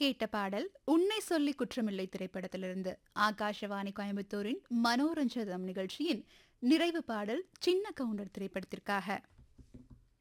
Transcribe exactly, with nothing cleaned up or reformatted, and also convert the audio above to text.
கேட்ட பாடல் உன்னை சொல்லி குற்றமில்லை திரைப்படத்திலிருந்து ஆகாஷவாணி கோயம்புத்தூரின் மனோரஞ்சதம் நிகழ்ச்சியின் நிறைவு பாடல் சின்ன கவுண்டர் திரைப்படத்திற்காக.